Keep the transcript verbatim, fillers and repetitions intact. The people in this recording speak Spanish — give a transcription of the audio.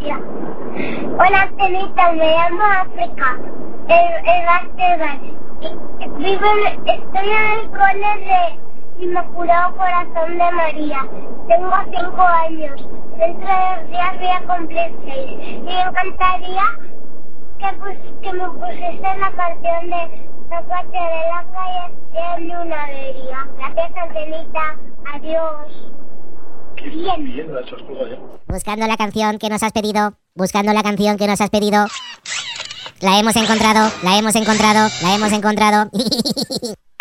Mira. Hola, Antenita, me llamo África, el, el África. Vivo en, estoy en el cole de Inmaculado Corazón de María. Tengo cinco años. Dentro de dos días voy a cumplir seis. Y me encantaría que, pues, que me pusiese la canción de La Patria de la Calle de una avería. Gracias, Antenita. Adiós. Qué bien. Bien, la hecho ya. Buscando la canción que nos has pedido. Buscando la canción que nos has pedido. La hemos encontrado, la hemos encontrado, la hemos encontrado.